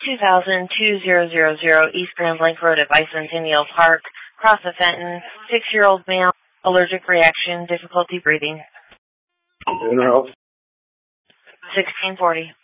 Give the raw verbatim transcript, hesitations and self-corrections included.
two thousand two zero zero zero East Grand Blanc Road at Bicentennial Park, Cross of Fenton, six-year-old male, allergic reaction, difficulty breathing. Inner health. sixteen forty.